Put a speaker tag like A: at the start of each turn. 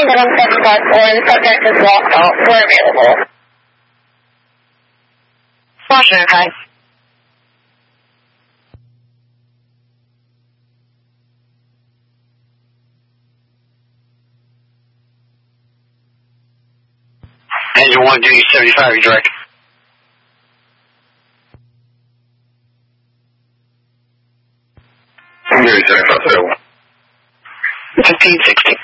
A: 775 the subject is locked out. We're available. Washington, hi.
B: Engine 1, duty 75, you direct.
C: Duty 75,
A: 1560.